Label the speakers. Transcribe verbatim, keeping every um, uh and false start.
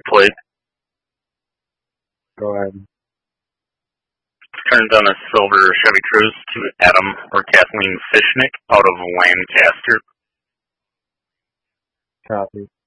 Speaker 1: plate.
Speaker 2: Go ahead.
Speaker 1: Turns on a silver Chevy Cruze to Adam or Kathleen Fishnick out of Lancaster.
Speaker 2: Copy.